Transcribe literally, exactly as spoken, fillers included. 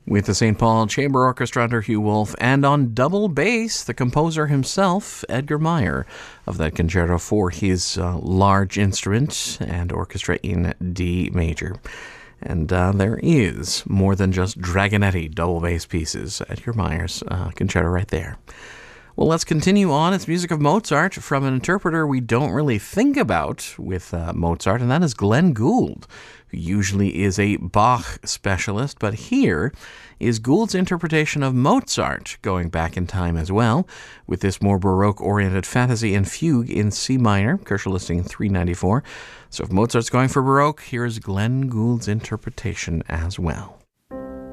With the Saint Paul Chamber Orchestra under Hugh Wolf, and on double bass, the composer himself, Edgar Meyer, of that concerto for his uh, large instrument and orchestra in D major. And uh, there is more than just Dragonetti double bass pieces. Edgar Meyer's uh, concerto right there. Well, let's continue on. It's music of Mozart from an interpreter we don't really think about with uh, Mozart, and that is Glenn Gould, who usually is a Bach specialist, but here is Gould's interpretation of Mozart, going back in time as well, with this more Baroque-oriented fantasy and fugue in C minor, Koercher listing three ninety-four. So if Mozart's going for Baroque, here's Glenn Gould's interpretation as well.